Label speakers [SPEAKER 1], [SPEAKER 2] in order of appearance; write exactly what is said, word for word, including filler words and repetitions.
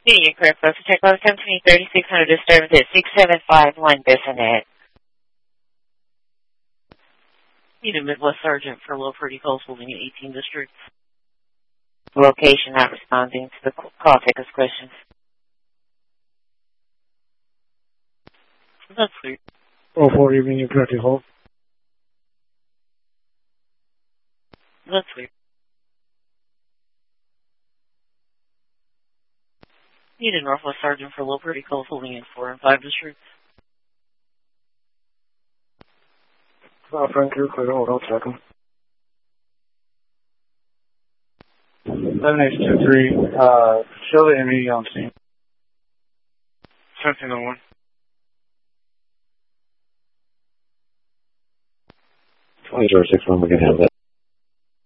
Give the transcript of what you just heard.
[SPEAKER 1] Media correct, folks. Check out seventeen thirty-six hundred disturbance at six seven five one Bissonnet.
[SPEAKER 2] Need a Midwest Sergeant for Low Pretty Calls holding in eighteen districts.
[SPEAKER 1] Location not responding to the call takers questions.
[SPEAKER 2] That's weird.
[SPEAKER 3] Oh, four evening, you correctly hold.
[SPEAKER 2] That's weird. Need a Northwest Sergeant for Low Pretty Calls holding in four and five districts.
[SPEAKER 3] Uh, Frank, you're clear. Hold on a second. seven eight two three, uh, show the M E on scene.
[SPEAKER 4] seventeen oh one.
[SPEAKER 5] twenty zero six one, we can have that.